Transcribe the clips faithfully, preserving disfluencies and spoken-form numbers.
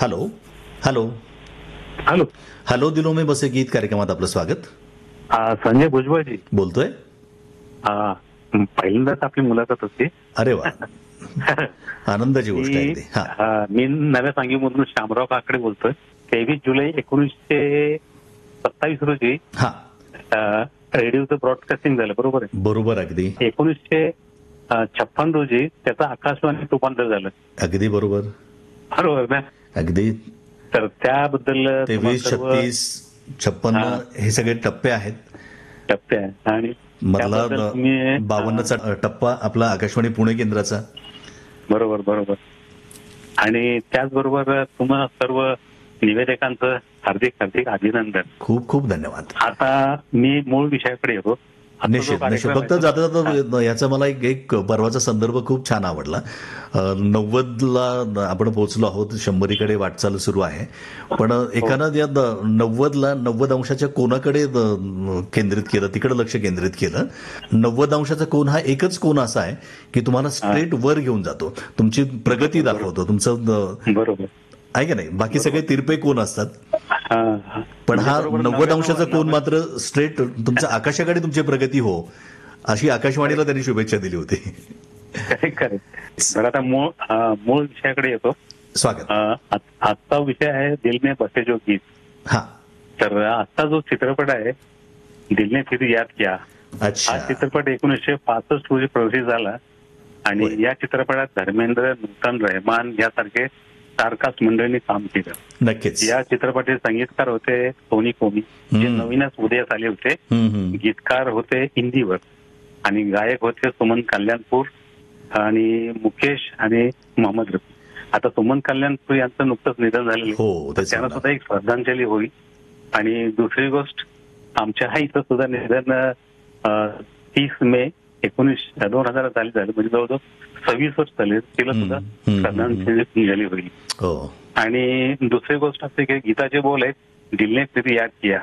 Hello hello hello. Hello दिलो में बसे गीत कार्यक्रमात आपलं स्वागत. आ, संजय भुजबळजी बोलतोय. आ, पहिल्यांदाच आपली मुलाखत होती. अरे वा, आनंदाची गोष्ट आहे मी अगदी. हा आ, मी नव्या सांगीमधून शामराव काकडे बोलतोय. तेवीस जुलै एकोणीसशे सत्तावीस रोजी हा आ, रेडिओचं ब्रॉडकास्टिंग झालं, बरोबर आहे. बरोबर अगदी एकोणीसशे छप्पन रोजी त्याचं आकाशवाणी रूपांतर झालं. अगदी बरोबर बरोबर ना. अगदी. तर त्याबद्दल तेवीस सर्व छत्तीस छप्पन्न हा. हे सगळे टप्पे आहेत. टप्पे आहे आणि मधला त्याबद्दल तुम्ही बावन्नचा टप्पा आपला आकाशवाणी पुणे केंद्राचा. बरोबर बरोबर. आणि त्याचबरोबर तुम्हा सर्व निवेदकांचं हार्दिक हार्दिक अभिनंदन. खूप खूप धन्यवाद. आता मी मूळ विषयाकडे येतो. आता जो निश्चित निश्चित. कार्यक्रम फक्त आहे जाता तो- जाता याचा मला एक एक परवाचा संदर्भ खूप छान आवडला. नव्वदला आपण पोहोचलो आहोत, शंभरीकडे वाटचाल सुरू आहे. पण एकानं या नव्वदला नव्वद अंशाच्या कोणाकडे केंद्रित केलं, तिकडे लक्ष केंद्रित केलं. नव्वद अंशाचा कोन हा एकच कोन असा आहे की तुम्हाला स्ट्रेट वर घेऊन जातो, तुमची प्रगती दाखवतो, तुमचं बरोबर आहे का नाही. बाकी सगळे तिरपे कोन असतात, हा, हा. पण हा म्हणजे बरोबर नव्वद अंशाचा नव्याण्णव- कोन मात्र स्ट्रेट तुमच्या आकाशाकडे तुमची प्रगती हो, अशी आकाशवाणीला त्यांनी शुभेच्छा दिली होती. Correct correct. बरं, आता मूळ हा, मूळ विषयाकडे येतो. स्वागत. आ, आ- आजचा विषय आहे दिल में बसे जो गीत. हा तर आजचा जो चित्रपट आहे दिल ने फिर याद किया, अच्छा. हा चित्रपट एकोणीसशे पासष्ट रोजी प्रदर्शित झाला. आणि होय. या चित्रपटात धर्मेंद्र, नूतन, रहमान यासारखे स्टारकास्ट मंडळींनी काम केलं. नक्कीच. या चित्रपटाचे संगीतकार होते सोनी कोमी, जे हम्म. नवीनच उदयास आले होते. हम्म, हम्म. गीतकार होते हिंदीवर आणि गायक होते सुमन कल्याणपूर आणि मुकेश आणि मोहम्मद रफी. आता सुमन कल्याणपूर यांचं नुकतंच निधन झालेलं हो, आहे. तेच त्यांना ना. सुद्धा एक श्रद्धांजली होईल. आणि दुसरी गोष्ट, आमच्या आईचं सुद्धा निधन तीस मे एकोणीस दोन हजार साली झालं, म्हणजे जवळजवळ सव्वीस वर्ष झाले. तिला सुद्धा हम्म, हम्म, श्रद्धांजली होईल. हो. आणि दुसरी गोष्ट असे की गीताचे बोल आहेत दिल ने फिर याद किया.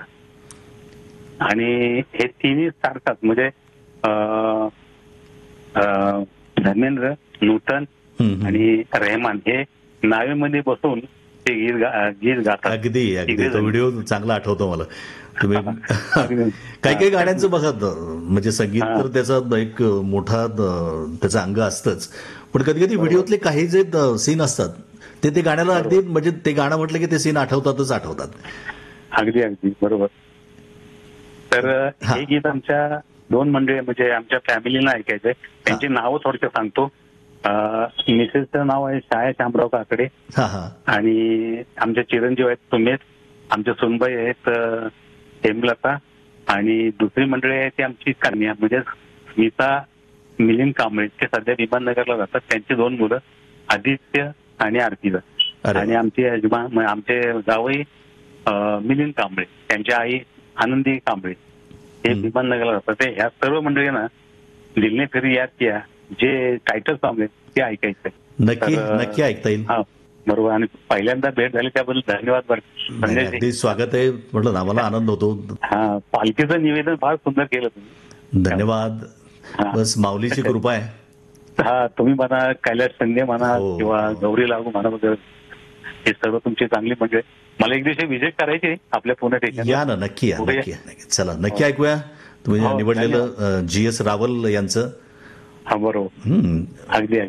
आणि हे तिन्ही सारखाच म्हणजे अं, अं, धर्मेंद्र, नूतन हम्म. आणि रहमान हे नावेमध्ये बसून ते गीत गा- गीत गातात. अगदी अगदी. तिघे तो जण. व्हिडिओ चांगला आठवतो मला. तुम्ही काही काही गाण्यांचं बघा, म्हणजे संगीत तर त्याचा एक मोठा त्याचं अंग असतंच, पण कधी कधी व्हिडिओतले काही जे सीन असतात ते ते गाण्याला अगदी, म्हणजे ते गाणं म्हटलं की ते सीन आठवतातच आठवतात. अगदी अगदी बरोबर. तर हा. हे गीत आमच्या दोन मंडळी म्हणजे आमच्या फॅमिलीला ऐकायचंय. त्यांची नावं थोडक्यात सांगतो. मिसेसचं नाव आहे छाया शामराव काकडे हा हा आणि आमचे चिरंजीव आहेत सुमेध, आमच्या सुनबाई आहेत अ, हेमलता आणि दुसरी मंडळी आहे ती आमची कन्या म्हणजे स्मिता मिलिंद कांबळे. ते सध्या विमाननगरला जातात. त्यांची दोन मुलं आदित्य आणि आरतीला. अरे आणि आमचे यजमान आमचे जावई अ, मिलिंद कांबळे, त्यांची आई आनंदी कांबळे, हे विमाननगरला जातात. ते ह्या सर्व मंडळींना दिल ने फिर याद किया जे टायटल सॉन्ग आहे ते ऐकायचंय. नक्की तर, नक्की ऐकता येईल. हा बरोबर. आणि पहिल्यांदा भेट झाली त्याबद्दल धन्यवाद. बरं नाही, संजयजी. अगदी स्वागत आहे म्हटलं ना, मला आनंद होतो. हा, पालखीचं निवेदन फार सुंदर केलं तुम्ही. धन्यवाद. हा. बस माऊलीची कृपा आहे. हा, तुम्ही म्हणा, कैलास संजय म्हणा हो. किंवा गौरी लागू म्हणा वगैरे, हे सर्व तुमची चांगली म्हणजे. मला एक दिवशी विजिट करायची आपल्या पुणे ठिकाणी. या ना, नक्की या, बघूया. नक्की या, नक्की. चला नक्की ऐकूया तुम्ही हो, निवडलेलं जी एस रावल यांचं. हा बरोबर. हम्म. अगदी.